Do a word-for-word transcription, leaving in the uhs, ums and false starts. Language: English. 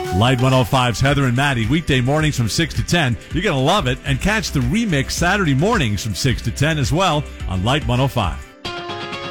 Light one oh five's Heather and Maddie, weekday mornings from six to ten. You're going to love it. And catch the remix Saturday mornings from six to ten as well on Light one oh five.